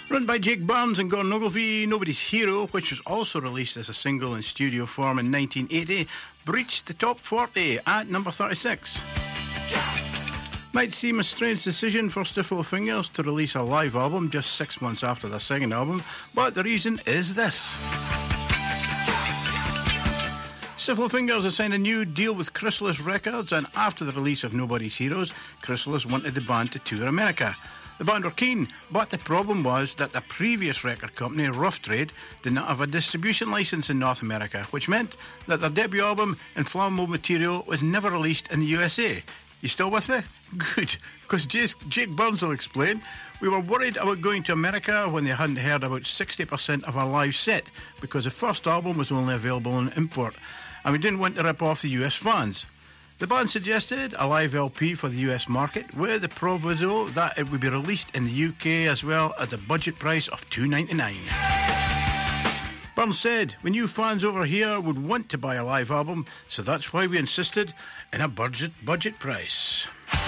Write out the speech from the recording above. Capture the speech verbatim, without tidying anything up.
Run by Jake Burns and Gordon Ogilvie, Nobody's Hero, which was also released as a single in studio form in nineteen eighty, breached the top forty at number thirty-six. Might seem a strange decision for Stiffle of Fingers to release a live album just six months after their second album, but the reason is this. Stiffle of Fingers has signed a new deal with Chrysalis Records, and after the release of Nobody's Heroes, Chrysalis wanted the band to tour America. The band were keen, but the problem was that the previous record company, Rough Trade, did not have a distribution license in North America, which meant that their debut album, Inflammable Material, was never released in the U S A. You still with me? Good, because Jake Burns will explain. We were worried about going to America when they hadn't heard about sixty percent of our live set, because the first album was only available on import, and we didn't want to rip off the U S fans. The band suggested a live L P for the U S market with the proviso that it would be released in the U K as well at the budget price of two dollars ninety-nine. Burns said, "We knew fans over here would want to buy a live album, so that's why we insisted in a budget budget price."